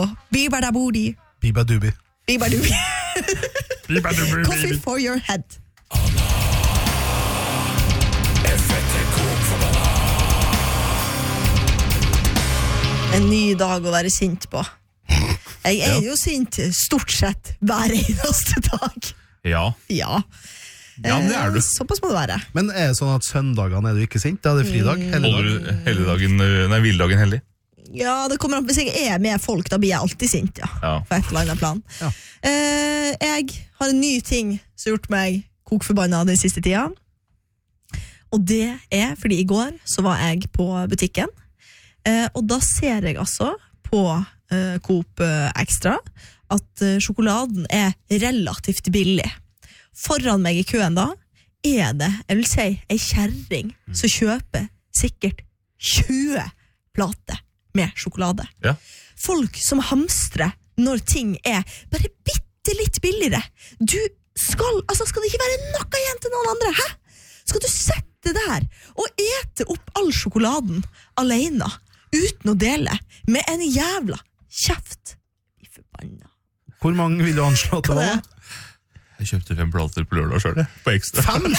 Bibadabodi. Bibadubi. Bibadubi. Coffee for your head. En ny dag å være sint på. Jeg er jo sint stort sett hver eneste dag. Ja, men det er du. Såpass må det være. Men er det sånn at søndagene er du ikke sint? Da er det fridag? Holder du hviledagen hellig? Ja, det kommer an. Hvis jeg er med folk, da blir jeg alltid sint, ja. På et eller annet plan. Ja. Jeg har en ny ting som har gjort meg kokforbanna den siste tida. Og det er fordi i går så var jeg på butikken, og da ser jeg altså på Coop Extra at sjokoladen er relativt billig. Foran meg i køen da er det, jeg vil si, en kjerring som kjøper sikkert 20 plater med sjokolade. Ja. Folk som hamstrer når ting er bare bitte litt billigere. Skal det ikke være noe igjen til noen andre? Hæ? Skal du sette der og ete opp all sjokoladen alene, uten å dele, med en jævla kjeft? Vi forbanna. Hvor mange vil du anslå at det var? Jeg kjøpte 5 plater på lørdag selv, på ekstra. 5?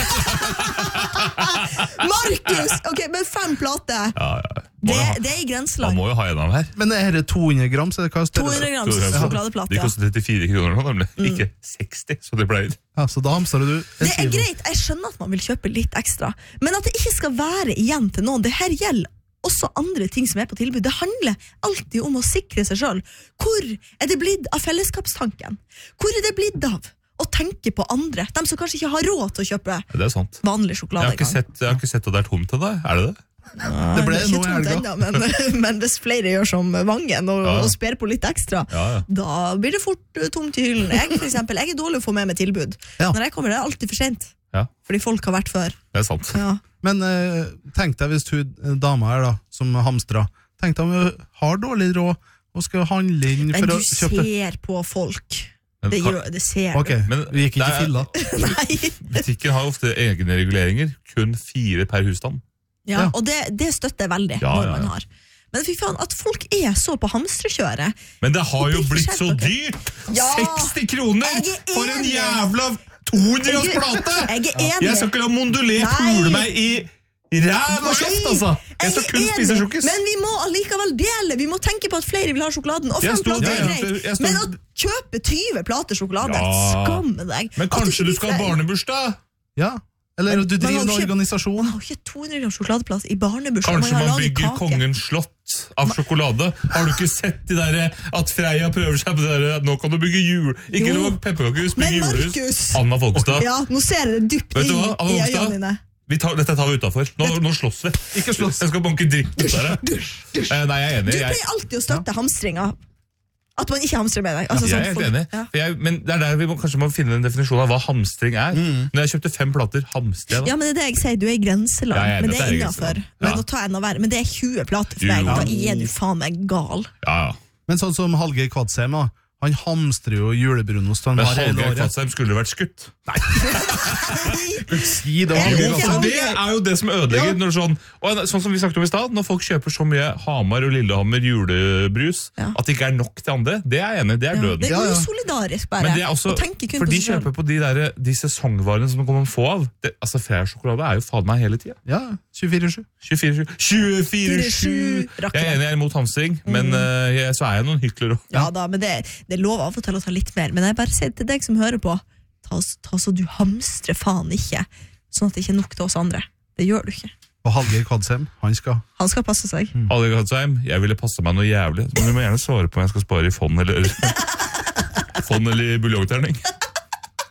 Markus! Ok, men 5 plater. Ja. Det er i grenseland. Man må jo ha en av her. Men er det 200 gram? Så det kan 200 grams sjokoladeplate, De koster 34 kroner nå, nemlig. Ikke 60, så det pleier. Ja, så da hamstrer du. Det er greit, jeg skjønner at man vil kjøpe litt ekstra, men at det ikke skal være igjen til noen. Det her gjelder også andre ting som er på tilbud. Det handler alltid om å sikre seg selv. Hvor er det blitt av fellesskapstanken? Hvor er det blitt av å tenke på andre? De som kanskje ikke har råd til å kjøpe Det er sant. vanlig sjokolade. Jeg har ikke sett at det er tomt til deg. Er det det? Det ble ikke noe i tomt helga. ennå, men hvis flere gjør som Vangen og sper på litt ekstra, da blir det fort tomt i hyllen. Jeg for eksempel, jeg er dårlig å få med meg tilbud. Ja. Når jeg kommer, det er alltid for sent. Ja. Fordi folk har vært før. Det er sant. Ja. Men tenk deg hvis dama her da, som hamstrer, tenk deg om hun har dårlig råd og skal handle inn Men for å du kjøpe det. ser på folk. Men Det ser Ok, Men vi gikk ikke det er- filla. du. Nei. Butikken har ofte egne reguleringer, kun 4 per husstand. Ja, Ja. og det støtter jeg veldig Ja, når ja, man ja. har. Men fy faen, at folk er så på hamstrekjøret. Men det har jo Ikke blitt skjerp så dere. dyrt! Ja, 60 kroner jeg er for en enig. jævla 200 grams plate! Jeg er enig. Jeg skal ikke la Mondelez Nei. pule meg i ræv og kjeft, altså! Jeg skal kun spise sjokkis. Men vi må allikevel dele. Vi må tenke på at flere vil ha sjokoladen. Og 5 Jeg står- plater er ja, greit. jeg står- Men å kjøpe 20 plater sjokolade, Ja. skamme deg. Men At kanskje ikke du blir skal ha flere. barnebursdag? Ja, eller Men at du man driver har en ikke- organisasjon. Man har ikke 200 gram sjokoladeplass i barnebursdag. Kanskje har man laget bygger kake. Kongens slott av sjokolade? Har du ikke sett de der at Freia prøver seg på det der, nå kan du bygge jul... Ikke Jo. noe pepperkakehus, Men bygge Markus! julehus. Anna Folkestad. Ja, nå ser jeg det dypt Vet du inn hva, Anna i Folkestad? øynene dine. Dette tar vi utenfor. Nå slåss vi. Ikke slåss. Jeg skal banke dritt ut av det. Nei, jeg er Du enig. pleier alltid å støtte hamstringa. At man ikke hamstrer med deg. Jeg er sånn helt folk- enig. Ja. For men det er der vi kanskje må finne en definisjon av hva hamstring er. Når jeg kjøpte 5 plater, hamstrer jeg da? Ja, men det er det jeg sier, du er i grenseland, Ja, jeg er men enig, det er det er i innenfor. grenseland. Men Ja. å ta enda verre, men det er 20 plater for meg, Jo. da er du faen meg gal. Ja. Men sånn som Hallgeir Kvadsheim, da, han hamstrer jo julebrunost han Men har hele Hallgeir året. Kvadsheim skulle vært skutt. Si det, Jeg Hallgeir liker Kvadsheim. Det er jo det som ødelegger når sånn som vi snakket om i stad, når folk kjøper så mye Hamar og Lillehammer julebrus Ja. at det ikke er nok til andre. Det er jeg enig i, det er Ja, døden. det er Ja, ja. usolidarisk bare. Men det er også, å tenke kun for på de seg selv. kjøper på de sesongvarene som man kan få av. Altså Freia-sjokolade er jo faen meg hele tida. Ja, 24/7. 24/7. Jeg er enig, jeg er imot hamstring, men så er jeg noen hykler også. Ja da, men det er lov av og til å ta litt mer. Men jeg bare sier til deg som hører på, ta så du hamstrer faen ikke, sånn at det ikke er nok til oss andre. Det gjør du ikke. Og Hallgeir Kvadsheim, han skal. Han skal passe seg. Hallgeir Kvadsheim, jeg ville passe meg noe jævlig. Men du må gjerne svare på om jeg skal spare i fond eller i buljongterning.